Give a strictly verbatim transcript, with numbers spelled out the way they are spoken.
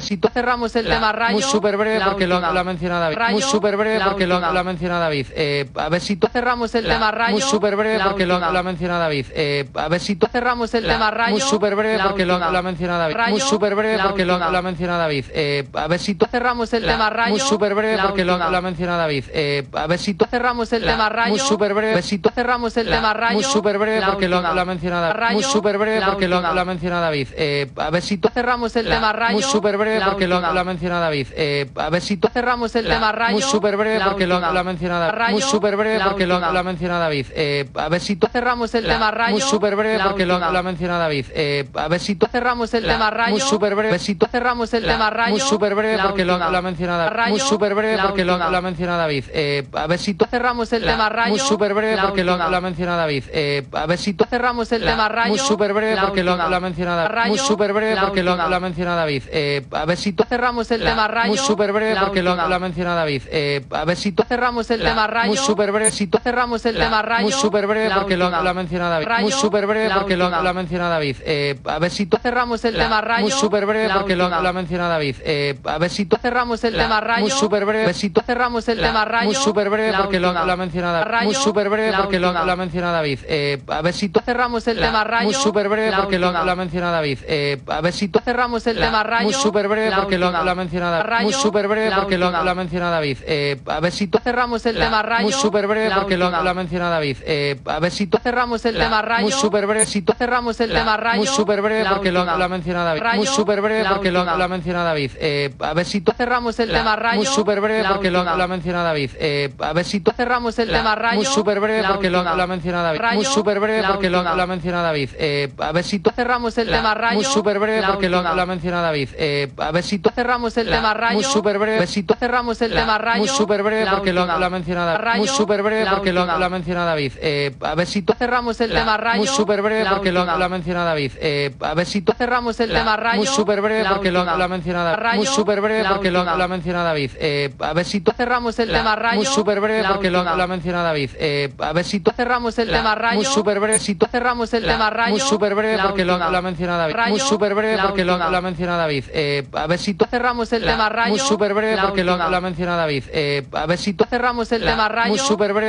si tú cerramos el tema Rayo. Muy súper breve porque lo, última. lo ha mencionado David. Rayo, Muy súper breve la porque lo, última. lo ha mencionado David. Eh, a ver si tú cerramos el tema Rayo. Muy súper breve la porque lo, última. lo ha mencionado David. Eh, a ver si tú cerramos el tema Rayo. Muy súper breve la porque lo, última. lo ha mencionado David. Rayo, Muy súper breve la porque lo, última. lo ha mencionado David. Eh, a ver si tú cerramos el tema Rayo. Muy súper breve la porque lo, última. lo ha mencionado David. Eh, a ver si tú cerramos el tema Rayo. Muy súper breve. A ver si tú cerramos el tema Rayo. Muy súper breve la porque lo, última. lo ha mencionado David. Rayo, Muy súper breve la porque lo, última. lo ha mencionado David. Eh, a ver si tú cerramos el tema Rayo. Muy súper breve la porque lo, última. lo ha mencionado David. Eh, a ver si tú cerramos el tema Rayo. Muy súper breve la porque lo, última. lo ha mencionado David. Rayo, Muy súper breve la porque lo, última. lo ha mencionado David. Eh, a ver si tú cerramos el tema Rayo. Muy súper breve la porque lo, última. lo ha mencionado David. Eh, a ver si tú cerramos el tema Rayo. Muy súper breve. A ver si tú cerramos el tema Rayo. Muy súper breve la porque lo, última. lo ha mencionado David. Rayo, Muy súper breve la porque lo, última. lo ha mencionado David. Eh, a ver si tú cerramos el tema Rayo. Muy súper breve la porque lo, última. lo ha mencionado David. Eh, a ver si tú cerramos el tema Rayo. Muy súper breve la porque lo, última. lo ha mencionado David. Rayo, Muy súper breve la porque lo, última. lo ha mencionado David. Eh, a ver si tú cerramos el tema Rayo. Muy súper breve la porque lo, última. lo ha mencionado David. Eh, a ver si tú cerramos el tema Rayo. Muy súper breve. Si tú cerramos el tema Rayo. Muy súper breve la porque lo, última. lo ha mencionado David. Rayo, Muy súper breve la porque lo, última. lo ha mencionado David. Eh, a ver si tú cerramos el tema Rayo. Muy súper breve la porque lo, última. lo ha mencionado David. Eh, a ver si tú cerramos el tema Rayo. Muy súper breve. A ver si tú cerramos el tema Rayo. Muy súper breve la porque lo, última. lo ha mencionado David. Rayo, Muy súper breve la porque lo, última. lo ha mencionado David. Eh, a ver si tú cerramos el tema Rayo. Muy súper breve la porque lo, última. lo ha mencionado David. Eh, a ver si tú cerramos el tema Rayo. Muy súper breve la porque lo, última. lo ha mencionado David. Rayo, Muy súper breve la porque lo, última. lo ha mencionado David. Eh, a ver si tú cerramos el tema Rayo. Muy súper breve la porque lo, última. lo ha mencionado David. Eh, a ver si tú cerramos el tema Rayo. Muy súper breve. Si tú cerramos el tema Rayo. Muy súper breve la porque lo, última. lo ha mencionado David. Rayo, Muy súper breve la porque lo, última. lo ha mencionado David. Eh, a ver si tú cerramos el tema Rayo. Muy súper breve la porque lo, última. lo ha mencionado David. Eh, a ver si tú cerramos el tema Rayo. Muy súper breve la porque lo, última. lo ha mencionado David. Rayo, Muy súper breve la porque lo, última. lo ha mencionado David. Eh, a ver si tú cerramos el tema Rayo. Muy súper breve la porque lo, última. lo ha mencionado David. Eh, a ver si tú cerramos el tema Rayo. Muy súper breve. A ver si tú cerramos el tema Rayo. Muy súper breve la porque lo, última. lo ha mencionado David. Rayo, Muy súper breve la porque lo, última. lo ha mencionado David. Eh, a ver si tú cerramos el tema Rayo. Muy súper breve la porque lo, última. lo ha mencionado David. Eh, a ver si tú cerramos el tema Rayo. Muy súper breve la porque lo, última. lo ha mencionado David. Rayo, Muy súper breve la porque lo, última. lo ha mencionado David. Eh, a ver si tú cerramos el tema Rayo. Muy súper breve la porque lo, última. lo ha mencionado David. Eh, a ver si tú cerramos el tema Rayo. Muy súper breve. Si tú cerramos el tema Rayo. Muy súper breve la porque lo, última. lo ha mencionado David. Rayo, Muy súper breve la porque lo, última. lo ha mencionado David. Eh, a ver si tú cerramos el tema Rayo. Muy súper breve la porque lo, última. lo ha mencionado David. Eh, a ver si tú cerramos el tema Rayo. Muy súper breve.